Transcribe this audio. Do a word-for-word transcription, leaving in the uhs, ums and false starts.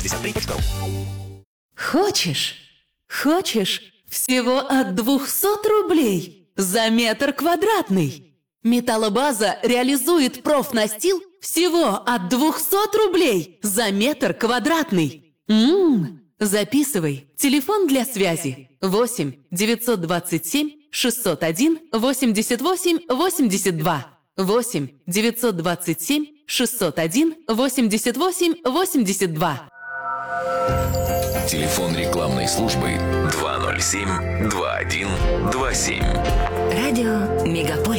пятьдесят три точка ру. Хочешь? Хочешь? Всего от двухсот рублей за метр квадратный. Металлобаза реализует профнастил всего от двухсот рублей за метр квадратный. Ммм, записывай. Телефон для связи восемь девятьсот двадцать семь шестьсот один восемьдесят восемь восемьдесят два. восемь девятьсот двадцать семь шестьсот один восемьдесят восемь восемьдесят два. Телефон рекламной службы два ноль семь два один два семь. Радио Мегаполис.